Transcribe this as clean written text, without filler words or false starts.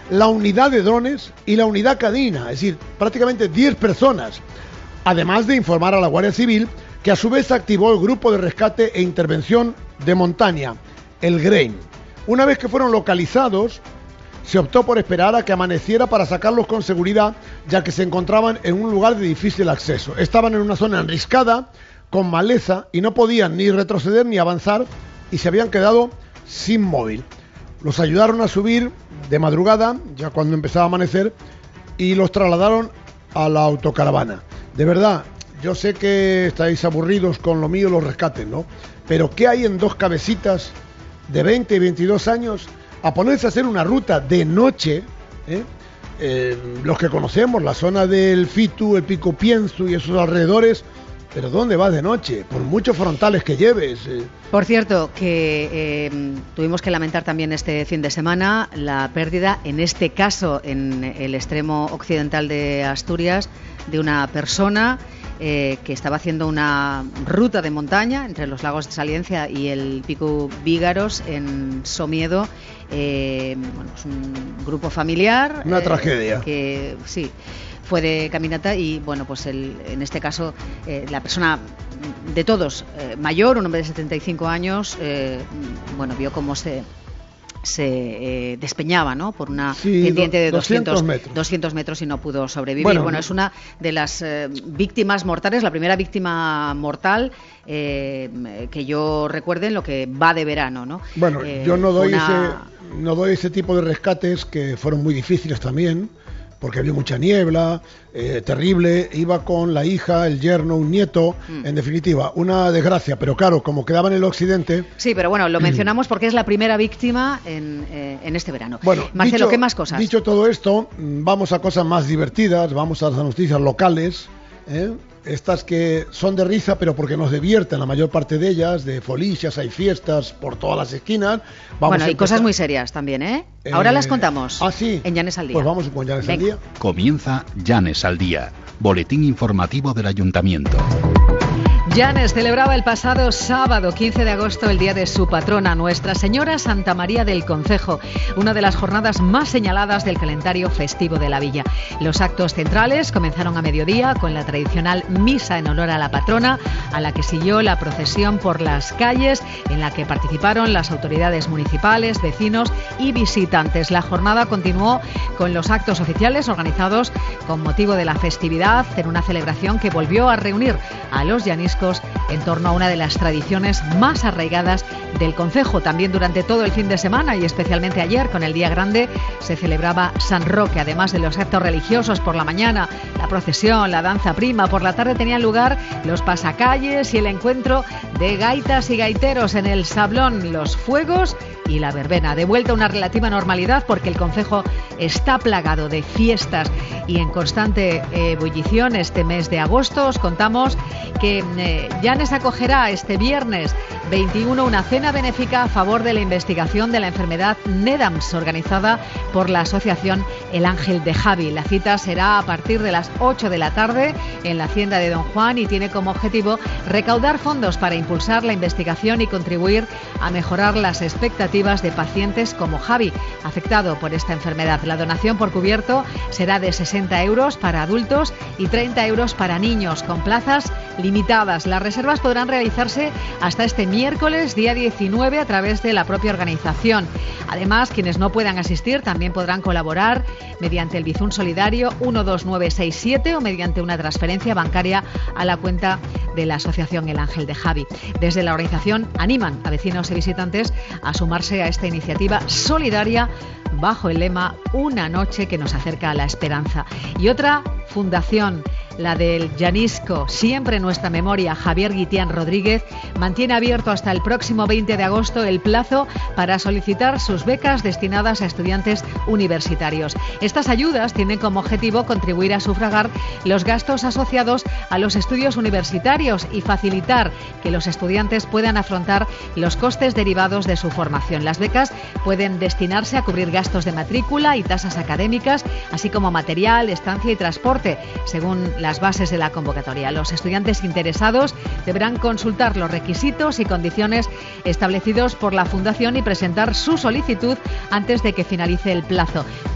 la unidad de drones y la unidad canina, es decir, prácticamente 10 personas, además de informar a la Guardia Civil, que a su vez activó el grupo de rescate e intervención de montaña, el GRAIN. Una vez que fueron localizados, se optó por esperar a que amaneciera para sacarlos con seguridad, ya que se encontraban en un lugar de difícil acceso. Estaban en una zona enriscada, con maleza, y no podían ni retroceder ni avanzar, y se habían quedado sin móvil. Los ayudaron a subir de madrugada, ya cuando empezaba a amanecer, y los trasladaron a la autocaravana. De verdad, yo sé que estáis aburridos con lo mío, los rescates, ¿no? Pero ¿qué hay en dos cabecitas de 20 y 22 años a ponerse a hacer una ruta de noche? Los que conocemos la zona del Fitu, el Pico Pienso y esos alrededores, pero ¿dónde vas de noche? Por muchos frontales que lleves. Por cierto, que tuvimos que lamentar también este fin de semana la pérdida, en este caso en el extremo occidental de Asturias, de una persona que estaba haciendo una ruta de montaña entre los lagos de Saliencia y el Pico Vígaros en Somiedo. Es un grupo familiar. Una tragedia. Que sí, fue de caminata y pues en este caso la persona de todos, mayor, un hombre de 75 años, vio cómo se despeñaba, ¿no?, por una pendiente de 200 metros y no pudo sobrevivir. Es una de las víctimas mortales, la primera víctima mortal que yo recuerde en lo que va de verano, ¿no? Yo no doy ese tipo de rescates, que fueron muy difíciles también, porque había mucha niebla, terrible, iba con la hija, el yerno, un nieto, en definitiva, una desgracia, pero claro, como quedaba en el occidente... Sí, pero lo mencionamos porque es la primera víctima en este verano. Marcelo, ¿qué más cosas? Dicho todo esto, vamos a cosas más divertidas, vamos a las noticias locales, estas que son de risa, pero porque nos divierten, la mayor parte de ellas, de folichas, hay fiestas por todas las esquinas. Hay cosas muy serias también, ¿eh? Ahora las contamos. Sí. En Llanes al Día. Pues vamos con Llanes al Día. Comienza Llanes al Día, boletín informativo del Ayuntamiento. Llanes celebraba el pasado sábado 15 de agosto el día de su patrona, Nuestra Señora Santa María del Concejo, una de las jornadas más señaladas del calendario festivo de la villa. Los actos centrales comenzaron a mediodía con la tradicional misa en honor a la patrona, a la que siguió la procesión por las calles, en la que participaron las autoridades municipales, vecinos y visitantes. La jornada continuó con los actos oficiales organizados con motivo de la festividad, en una celebración que volvió a reunir a los llaniscos en torno a una de las tradiciones más arraigadas del concejo. También durante todo el fin de semana y especialmente ayer, con el Día Grande, se celebraba San Roque. Además de los actos religiosos por la mañana, la procesión, la danza prima, por la tarde tenían lugar los pasacalles y el encuentro de gaitas y gaiteros en el Sablón, los fuegos y la verbena. De vuelta a una relativa normalidad, porque el concejo está plagado de fiestas y en constante ebullición este mes de agosto. Os contamos que Llanes acogerá este viernes 21 una cena benéfica a favor de la investigación de la enfermedad NEDAMS, organizada por la asociación El Ángel de Javi. La cita será a partir de las 8 de la tarde en la Hacienda de Don Juan y tiene como objetivo recaudar fondos para impulsar la investigación y contribuir a mejorar las expectativas de pacientes como Javi, afectado por esta enfermedad. La donación por cubierto será de 60 euros para adultos y 30 euros para niños, con plazas limitadas. Las reservas podrán realizarse hasta este miércoles, día 19, a través de la propia organización. Además, quienes no puedan asistir también podrán colaborar mediante el Bizum Solidario 12967 o mediante una transferencia bancaria a la cuenta de la asociación El Ángel de Javi. Desde la organización animan a vecinos y visitantes a sumarse a esta iniciativa solidaria bajo el lema Una noche que nos acerca a la esperanza. Y otra fundación, la del llanisco, siempre en nuestra memoria, Javier Guitián Rodríguez, mantiene abierto hasta el próximo 20 de agosto el plazo para solicitar sus becas destinadas a estudiantes universitarios. Estas ayudas tienen como objetivo contribuir a sufragar los gastos asociados a los estudios universitarios y facilitar que los estudiantes puedan afrontar los costes derivados de su formación. Las becas pueden destinarse a cubrir gastos de matrícula y tasas académicas, así como material, estancia y transporte, según las bases de la convocatoria. Los estudiantes interesados deberán consultar los requisitos y condiciones establecidos por la Fundación y presentar su solicitud antes de que finalice el plazo.